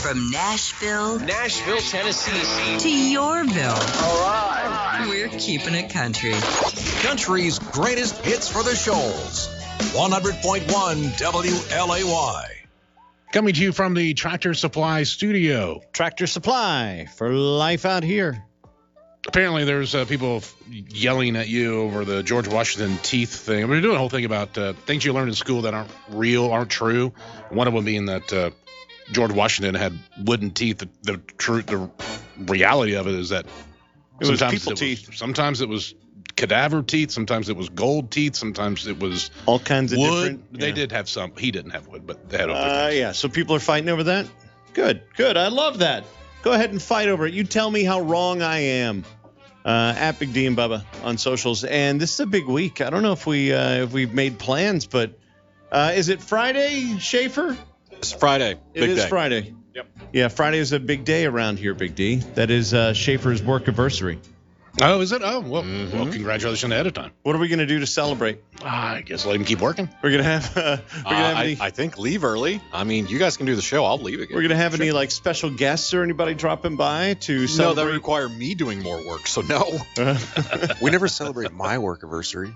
From Nashville, Tennessee, to Yorville. All right. We're keeping it country. Country's greatest hits for the Shoals. 100.1 WLAY. Coming to you from the Tractor Supply studio. Tractor Supply for life out here. Apparently, there's people yelling at you over the George Washington teeth thing. We're doing a whole thing about things you learn in school that aren't real, aren't true. One of them being that George Washington had wooden teeth. The reality of it is that it was people teeth. Sometimes it was cadaver teeth. Sometimes it was gold teeth. Sometimes it was all kinds of wood. Different. They did have some. He didn't have wood, but they had other things. Yeah. So people are fighting over that. Good. I love that. Go ahead and fight over it. You tell me how wrong I am. At Big D and Bubba on socials. And this is a big week. I don't know if we've made plans, but is it Friday, Schaefer? It's Friday. It is Friday. Yep. Yeah, Friday is a big day around here, Big D. That is Schaefer's work anniversary. Oh, is it? Oh, well, well, congratulations ahead of time. What are we going to do to celebrate? I guess let him keep working. We're going to have I think leave early. I mean, you guys can do the show. I'll leave again. We're going to have any like special guests or anybody dropping by to celebrate? No, that would require me doing more work, so no. We never celebrate my work anniversary.